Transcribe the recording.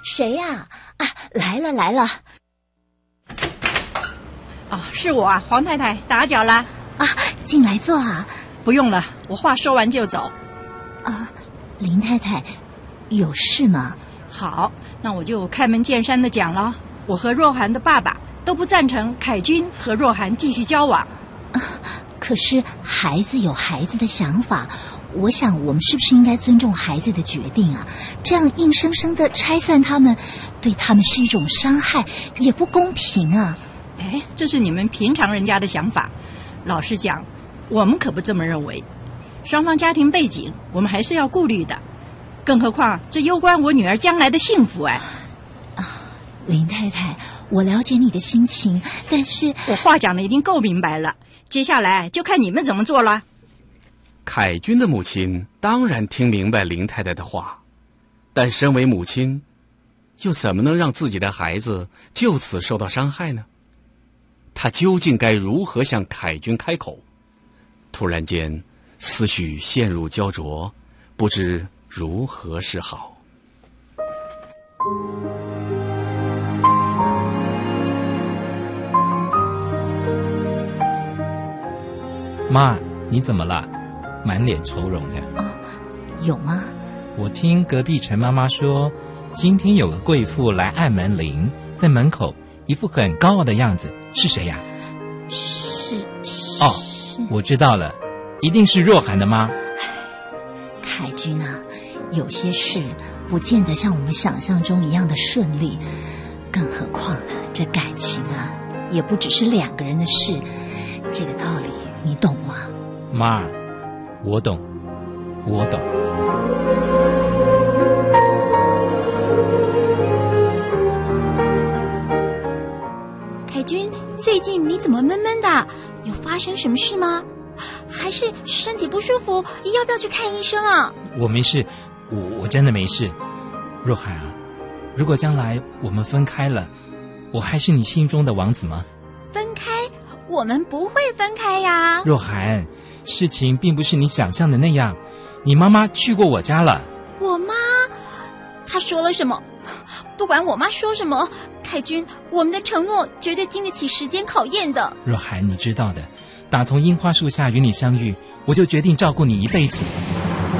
谁呀？来了。 是我啊，黄太太，打搅了。 进来坐啊。 不用了，我话说完就走。 林太太，有事吗？ 好，那我就开门见山的讲了。我和若涵的爸爸都不赞成凯君和若涵继续交往。 可是孩子有孩子的想法，我想我们是不是应该尊重孩子的决定啊？这样硬生生的拆散他们，对他们是一种伤害，也不公平啊。 这是你们平常人家的想法。老实讲，我们可不这么认为。双方家庭背景我们还是要顾虑的，更何况这攸关我女儿将来的幸福。 林太太，我了解你的心情，但是我话讲的已经够明白了，接下来就看你们怎么做了。 凯君的母亲当然听明白林太太的话，但身为母亲，又怎么能让自己的孩子就此受到伤害呢？她究竟该如何向凯君开口？突然间，思绪陷入焦灼，不知如何是好。 妈，你怎么了？满脸愁容的。 有吗？ 我听隔壁陈妈妈说，今天有个贵妇来按门铃，在门口一副很高傲的样子，是谁呀？ 是我知道了，一定是若涵的妈。 凯君啊，有些事不见得像我们想象中一样的顺利，更何况这感情啊，也不只是两个人的事，这个道理你懂吗？ 妈，我懂。 凯君，最近你怎么闷闷的？有发生什么事吗？还是身体不舒服，要不要去看医生啊？ 我没事，我真的没事。若涵啊，如果将来我们分开了，我还是你心中的王子吗？ 分开？我们不会分开呀。 若涵，事情并不是你想象的那样，你妈妈去过我家了。 我妈？她说了什么？不管我妈说什么，凯君，我们的承诺绝对经得起时间考验的。 若涵，你知道的，打从樱花树下与你相遇，我就决定照顾你一辈子。